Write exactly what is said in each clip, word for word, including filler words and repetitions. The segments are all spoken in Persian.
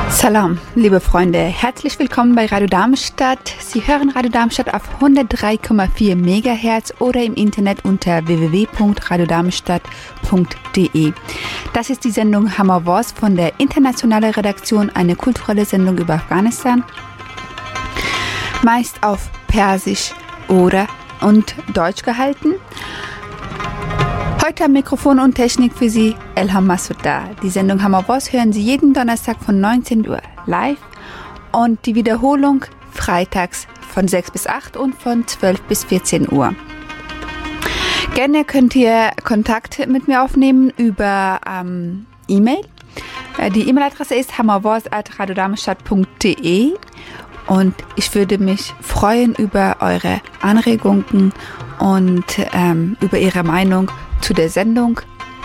Salam, liebe Freunde, herzlich willkommen bei Radio Darmstadt. Sie hören Radio Darmstadt auf hundertdrei Komma vier Megahertz oder im Internet unter w w w punkt radio darmstadt punkt d e. Das ist die Sendung Hammerwars von der internationalen Redaktion, eine kulturelle Sendung über Afghanistan, meist auf Persisch oder und Deutsch gehalten. Heute am Mikrofon und Technik für Sie Elham Masouda. Die Sendung Hammerwars hören Sie jeden Donnerstag von neunzehn Uhr live und die Wiederholung freitags von sechs bis acht und von zwölf bis vierzehn Uhr. Gerne könnt ihr Kontakt mit mir aufnehmen über ähm, E-Mail. Die E-Mail-Adresse ist hammerwars at radio darmstadt punkt d e und ich würde mich freuen über eure Anregungen und ähm, über Ihre Meinung zu der Sendung.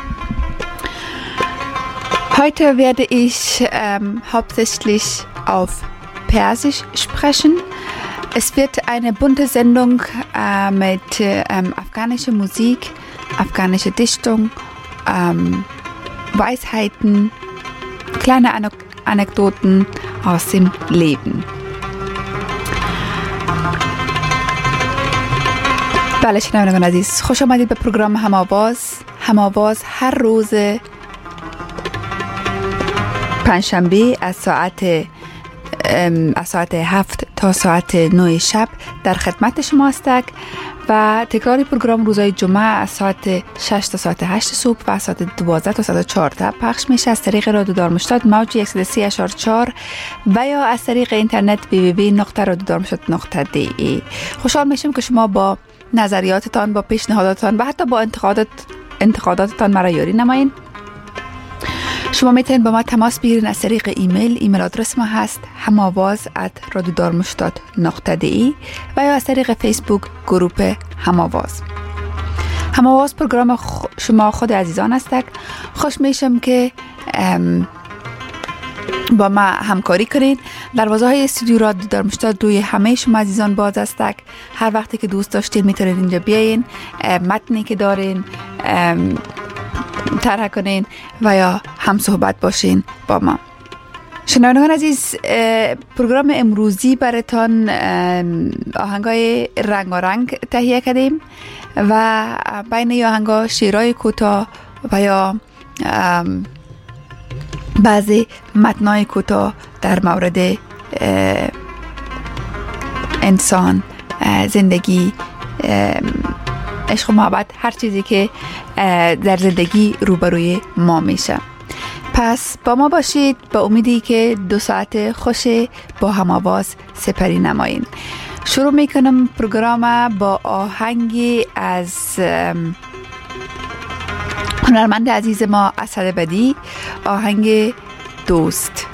Heute werde ich ähm, hauptsächlich auf Persisch sprechen. Es wird eine bunte Sendung äh, mit ähm, afghanischer Musik, afghanischer Dichtung, ähm, Weisheiten, kleine Anek- Anekdoten aus dem Leben. بله شنوندگان عزیز، خوش آمدید به پروگرام هماواز. هماواز هر روز پنجشنبه از ساعت از ساعت هفت تا ساعت نه شب در خدمت شما است و تکرار پروگرام روزهای جمعه از ساعت شش تا ساعت هشت صبح و از ساعت دوازده تا ساعت چهارده پخش میشه از طریق رادیو دارمشتاد موج صد و سی اشار چهار و یا از طریق اینترنت دبلیو دبلیو دبلیو نقطه رادیو دارمشتاد نقطه دی ای. خوشحال میشم که شما با نظریاتتان، با پیشنهاداتتان و حتی با انتقادات انتقاداتتان مرا یاری نمایید. شما میتونید با ما تماس بگیرید از طریق ایمیل. ایمیل آدرس ما هست هماواز ات رادیو دارمشتاد نقطه دی ای و یا از طریق فیسبوک گروه هماواز. هماواز پروگرام شما خود عزیزان است. خوش میشم که با ما همکاری کنید. دروازه های استودیو رادیو دارمشتاد روی همه شما عزیزان باز است. هر وقتی که دوست داشتین میتونید اینجا بیاین، متنی که دارین طرح کنین و یا هم صحبت باشین با ما. شنوندگان عزیز، پروگرام امروزی براتان آهنگای رنگارنگ تهیه کردیم و بین این آهنگا شعرهای کوتاه و یا بعضی متنای کوتاه در مورد انسان، زندگی، عشق و محبت، هر چیزی که در زندگی روبروی ما میشه. پس با ما باشید با امیدی که دو ساعت خوش با هماواز سپری نمایین. شروع میکنم پروگرام با آهنگی از هنرمند عزیز ما اسد بدی، آهنگ دوست.